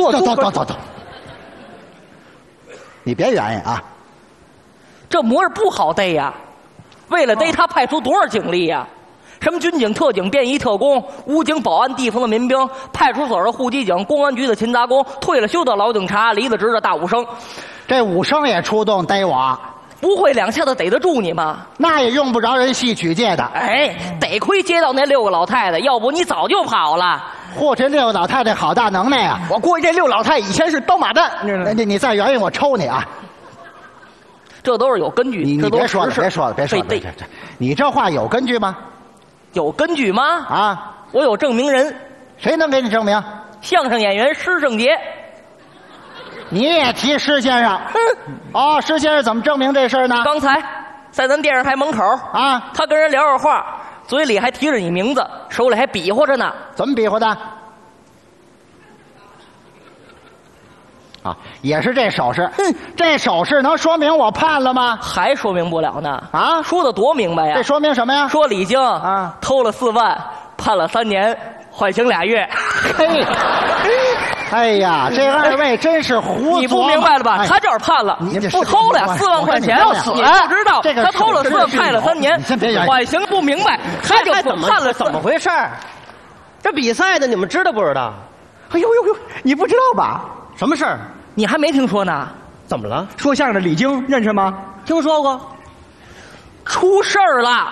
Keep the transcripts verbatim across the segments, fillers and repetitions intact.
做走综合走走走走，你别原因啊！ 这模儿不好逮呀，为了逮他，派出多少警力呀？什么军警、特警、便衣特工、武警、保安、地方的民兵、派出所的户籍警、公安局的勤杂工、退了休的老警察、离了职的大武生， 这武生也出动逮我， 不会两下子逮得住你吗？ 那也用不着人戏曲界的。 哎，得亏接到那六个老太太，要不你早就跑了。 嚯，这六个老太太好大能耐呀！ 我估计这六老太以前是刀马旦，你知道吗？ 你你再原因我抽你啊！ 这都是有根据。 你你别说了，别说了，别说了， 对这这，你这话有根据吗？ 有根据吗？ 啊， 我有证明人， 谁能给你证明？ 相声演员施正杰。 你也提施先生？嗯，哦，施先生怎么证明这事儿呢？ 刚才在咱电视台门口啊， 他跟人聊着话，嘴里还提着你名字，手里还比划着呢。 怎么比划的？啊，也是这手势。 哼， 这手势能说明我判了吗？ 还说明不了呢。 啊， 说的多明白呀！ 这说明什么呀？ 说李菁啊偷了四万，判了三年，缓刑俩月。 嘿，哎呀，这二位真是胡你琢磨。 不明白了吧？ 哎他就是判了， 你这不偷了呀，四万块钱， 我跟你说你不知道， 这个他偷了四万， 手势判了三年， 你先别原缓刑不明白，他就还怎么判了怎么回事儿？这比赛的你们知道不知道？ 哎呦呦呦，你不知道吧？ 什么事儿？ 你还没听说呢？ 怎么了？ 说相声的李菁认识吗？ 听说过？ 出事儿了！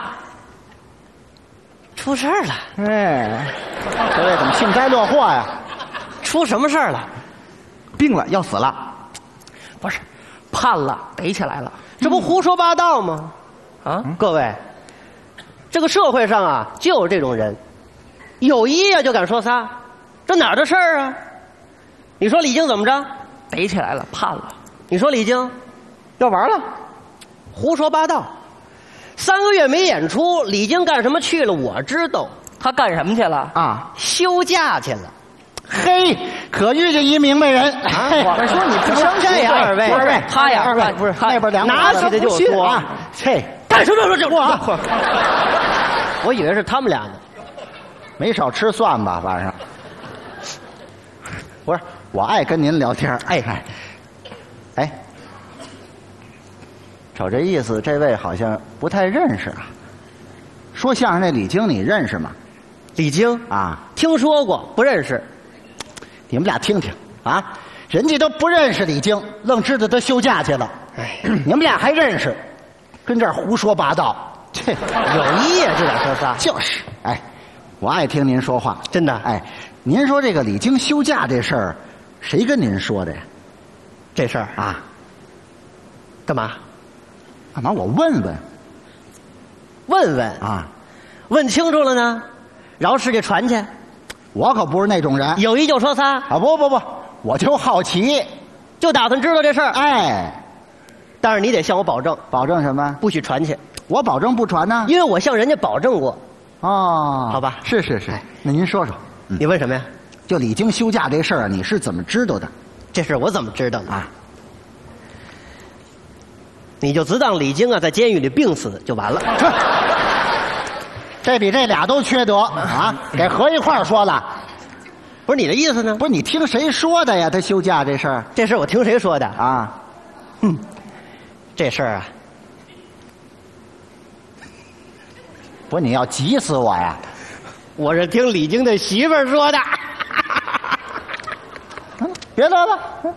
出事儿了？ 哎，这位怎么幸灾乐祸呀？ 出什么事儿了？ 病了，要死了。 不是，判了，逮起来了。 这不胡说八道吗？ 啊， 各位，这个社会上啊，就有这种人，有一呀就敢说仨，这哪儿的事儿啊？你说李菁怎么着？ 逮起来了，判了。 你说李菁要玩了， 胡说八道，三个月没演出，李菁干什么去了？我知道， 他干什么去了？ 啊！ 休假去了。 嘿，可遇见一明白人。 啊嘿我说你不生这样二位二位， 他呀二位不是那边两个拿起来就有多啊！嘿， 干什么说这我我以为是他们俩呢。 没少吃蒜吧？晚上不是，我爱跟您聊天。哎哎哎，瞅这意思，这位好像不太认识啊。说相声那李菁，你认识吗？ 李菁啊， 听说过，不认识。 你们俩听听啊，人家都不认识李菁，愣知道他休假去了。 哎， 你们俩还认识，跟这儿胡说八道。这有意呀，这俩说仨。 就是，哎，我爱听您说话， 真的哎，您说这个李菁休假这事儿，谁跟您说的呀？ 这事儿啊， 干嘛？ 干嘛？我问问问问啊， 问清楚了呢，饶世界传去。 我可不是那种人有一就说仨， 啊！不不不，我就好奇， 就打算知道这事儿。 哎， 但是你得向我保证， 保证什么？ 不许传去， 我保证不传呢。 因为我向人家保证过。 哦， 好吧是是是，那您说说，嗯你问什么呀？ 就李菁休假这事儿啊，你是怎么知道的这事儿我怎么知道的？ 啊？ 你就只当李菁啊在监狱里病死就完了。 这比这俩都缺德啊！给合一块儿说了， 不是你的意思呢？ 不是你听谁说的呀？他休假这事儿这事儿我听谁说的？ 啊？ 这事儿啊， 不是你要急死我呀！ 我是听李菁的媳妇儿说的。 嗯别乐了，嗯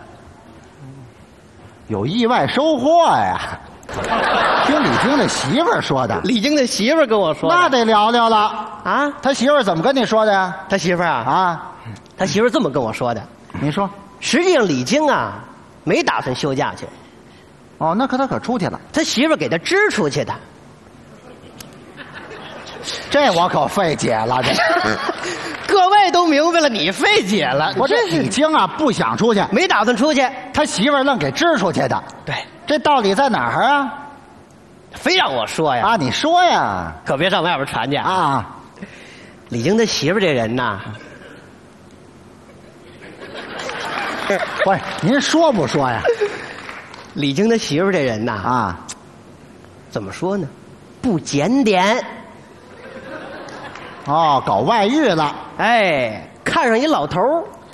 有意外收获呀！听李菁的媳妇儿说的， 李菁的媳妇儿跟我说的。 那得聊聊了。 啊， 他媳妇儿怎么跟你说的呀？ 他媳妇儿啊， 啊， 他媳妇儿这么跟我说的。 你说实际上李菁啊没打算休假去， 哦，那可他可出去了， 他媳妇儿给他支出去的。 这我可费解了。这各位都明白了，你费解了。 我这李菁啊不想出去， 没打算出去， 他媳妇儿愣给支出去的， 对， 这道理在哪儿啊？ 非让我说呀， 啊，你说呀！ 可别上外边传去啊。 啊， 李菁他媳妇儿这人呐， 不是您说不说呀？ 李菁他媳妇儿这人呐， 啊， 怎么说呢？不检点。 哦，搞外遇了。 哎，看上一老头儿